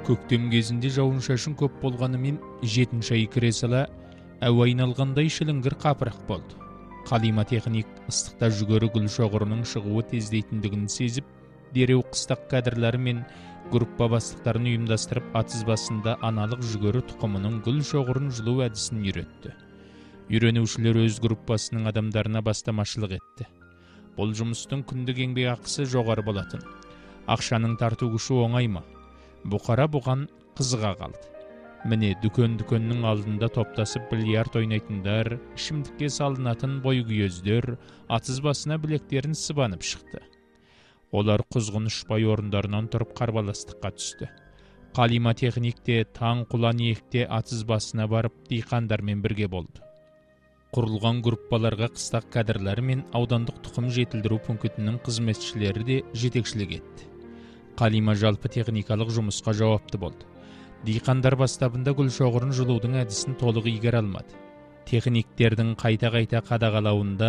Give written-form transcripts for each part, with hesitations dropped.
Көктем кезінде жауын-шашын көп болғанымен 7-ші ай кіре сала әуе айналғандай шіліңгір қапырық болды. Қалима техник ыстықта жүгері гүл шоғырының шығуы тездейтіндігін сезіп, дереу қыстақ кадрлары мен группа бастықтарын ұйымдастырып, атыз басында аналық жүгері тұқымының гүл шоғырын жылу әдісін үйретті. Үйренушілер өз группасының адамдарына бастамашылық етті. Бұл жұмыстың күндік еңбекақысы жоғары болатын. Ақшаның тарту күші оңай ма? Бұқара бұған қызыға қалды. Міне дүкен-дүкеннің алдында топтасып бильярд ойнайтындар, ішімдікке салынатын бойгүйездер атыз басына білектерін сыбанып шықты. Олар құзғын ұшпай орындарынан тұрып қарбаластыққа түсті. Қалима техникте таң құлан екте атыз басына барып диқандармен бірге болды. Құрылған группаларға қыстақ кадрлары мен аудандық тұқым жетілдіру пунктінің қызметшілері де жетекшілік етті. Қалима жалпы техникалық жұмысқа жауапты болды. Диқандар бастабында гүл шоғырын жылудың әдісін толық игере алмады. Техниктердің қайта-қайта қадағалауында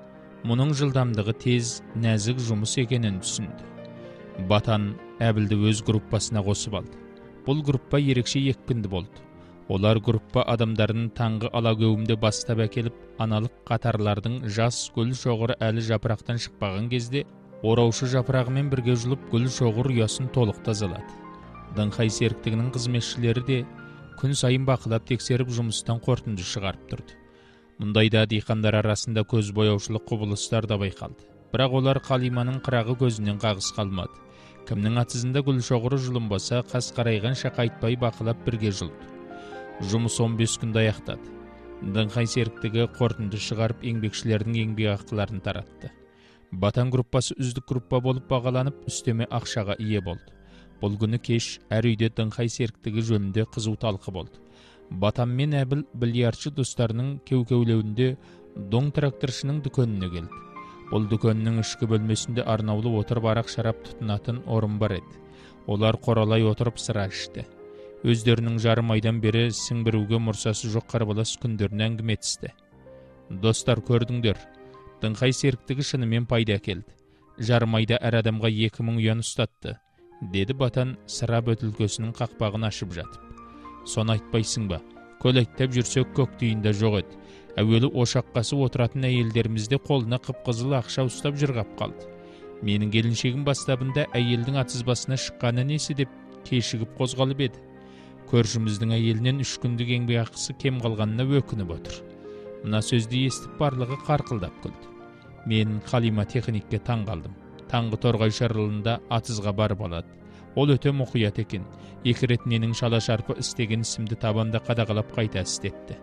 мұның жылдамдығы тез, нәзік жұмыс екенін түсінді. Батан Әбілді өз группасына қосып алды. Бұл группа ерекше екпінді болды. Олар группа адамдарының таңғы алагөуімді бастап әкеліп, аналық қатарлардың жас гүл шоғыры әлі жапырақтан шықпаған кезде ораушы жапырағымен бірге жұлып гүл шоғыр ұясын толық тазалады. Даңқай серіктігінің қызметшілері де күн сайын бақылап тексеріп жұмыстан қорытынды шығарып тұрды. Мұндайда диқандар арасында көз бояушылық құбылыстар да байқалды. Бірақ олар Қалиманың қырағы көзінен қағыс қалмады. Кімнің атызында гүл шоғыры жұлынбаса, қас қарайған шақайтпай бақылап бірге жұлды. Жұмыс 15 күнді аяқтады. Даңқай серіктігі қорытынды шығарып еңбекшілердің еңбекақыларын таратты. Батан группасы үздік группа болып бағаланып, үстеме ақшаға ие болды. Бұл күні кеш әр үйде Даңқай серіктігі жөнінде қызу талқы болды. Батан мен Әбіл бильярдшы достарының кеу-кеулеуінде доң тракторшының дүкеніне келді. Бұл дүкеннің ішкі бөлмесінде арнаулы отырып арақ шарап тұтынатын орын бар еді. Олар қоралай отырып сыра ішті. Өздерінің жарым айдан бері сіңбіруге мұрсасы жоқ қарбалас күндерін әңгіме етісті. Достар, көрдіңдер, Даңқай серіктігі шынымен пайда әкелді. Жарым айда әр адамға 2000 ұян ұстатты, деді Батан сыра бөтілкесінің қақпағын ашып жатып. Соны айтпайсың ба? Көл айттап жүрсек көктейінде жоқ еді. Әуелі ошаққасы отыратын әйелдерімізде қолына қып-қызыл ақша ұстап жырғап қалды. Менің келіншегім бастабында әйелдің атыз басына шыққаны несі деп кешігіп қозғалып еді. Көршіміздің әйелінен 3 күндік еңбекақысы кем қалғанына өкініп отыр. Мына сөзді естіп барлығы қарқылдап күлді. Мен Қалима техникке таң қалдым. Таңғы торғай шарылында атызға барып алады. Ол өте мұқият екен. 2 рет менің шала шарпы істеген ісімді табанда қадағалап қайта істетті.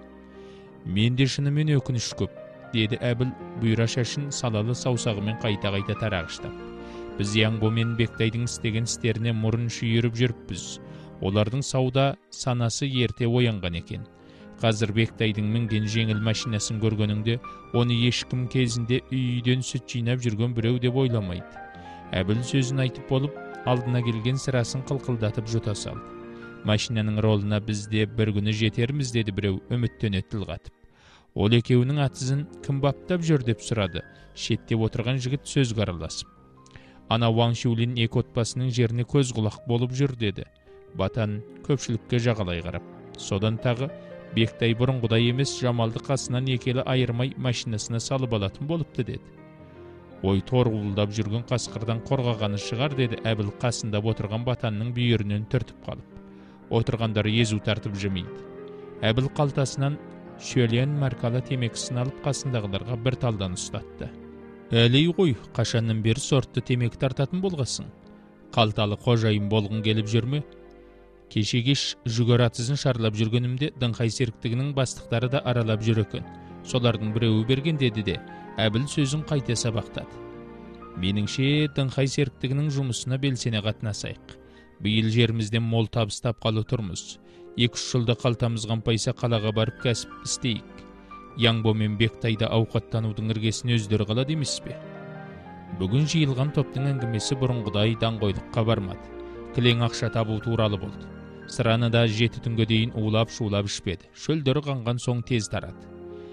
Менде шынымен өкініш көп, деді Әбіл бұйра шашын салалы саусағымен қайта-қайта тарағыштап. Біз Яңбо мен Бектайдың істеген істеріне мұрын шүйіріп жүріппіз. Олардың сауда санасы ерте оянған екен. Қазір Бектайдың мінген жеңіл машинасын көргеніңде, оны ешкім кезінде үйден сүт жинап жүрген біреу деп ойламайды. Әбіл сөзін айтып болып, алдына келген сырасын қылқылдатып жұта салды. Машинаның ролына бізде бір күні жетерміз, деді біреу үміттене тіл қатып. Ол екеуінің атызын кім баптап жүр деп сұрады. Шеттеп отырған жігіт сөзге араласып. Ана Ван Шулин 2 отбасының жеріне көз құлақ болып жүр, деді. Батан көпшілікке жағалай қарап. Содан тағы Бектай бұрынғыдай емес, Жамалды қасынан екелі айырмай машинасына салып алатын болыпты, деді. Ой, торғылдап жүрген қасқырдан қорғағаны шығар, деді Әбіл қасында отырған Батанның бүйірінен түртіп қалып. Отырғандар езу тартып жымейді. Әбіл қалтасынан Шөлен маркалы темекісін алып қасындағыларға бір талдан ұстатты. Әлей ғой, қашаннан бері сортты темекі тартатын болғасың. Қалталы қожайын болғың келіп жүрме? Кеше кеш жүгер атызын шарлап жүргенімде Даңқай серіктігінің бастықтары да аралап жүр екен. Солардың біреуі берген, деді де Әбіл сөзін қайта сабақтады. Меніңше Даңқай серіктігінің жұмысына белсене қатынасайық. Биыл жерімізден мол табыс тапқалы тұрмыз. 2-3 жылда қалтамыз қампайса қалаға барып кәсіп істейік. Яңбо мен Бектайда ауқаттанудың іргесін өздері қалады емес пе? Бүгін жиылған топтың әңгімесі бұрынғыдай даңғойлыққа бармады. Кілең ақша табу туралы болды. Сыраны да 7 түнге дейін улап-шулап ішпеді. Шөлдері қанған соң тез тарады.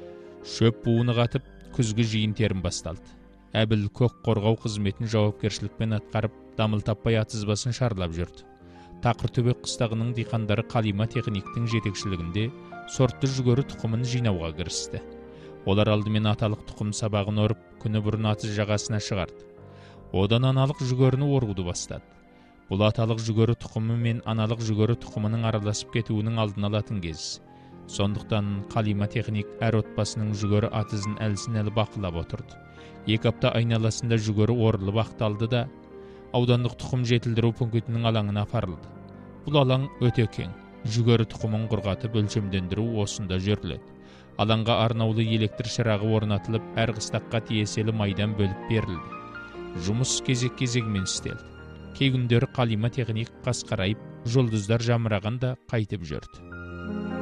Шөп буыны қатып, күзгі жиын терім басталды. Әбіл көк қорғау қызметін жауапкершілікпен атқарып, дамыл таппай атызбасын шарлап жүрді. Тақыртөбек қыстағының диқандары Қалима техниктің жетекшілігінде сортты жүгері тұқымын жинауға кірісті. Олар алдымен аталық тұқым сабағын орып, күні бұрын атыз жағасына шығарды. Одан аналық жүгеріні оруды бастады. Бұл аталық жүгері тұқымы мен аналық жүгері тұқымының араласып кетуінің алдын алатын кез. Сондықтан Қалима техник әр отбасының жүгері атызын әлсін-әлі бақылап отырды. 2 апта айналасында жүгері орылып ақталды да аудандық тұқым жетілдіру пунктінің алаңына апарылды. Бұл алаң өте кең. Жүгері тұқымын құрғатып өлшемдендіру осында жүріледі. Алаңға арнаулы электр шырағы орнатылып, әр қыстаққа тиесілі майдан бөліп берілді. Жұмыс кезек-кезегімен істелді. Кей күндері Қалима техник қасқарайып, жұлдыздар жамырағанда қайтып жүрді.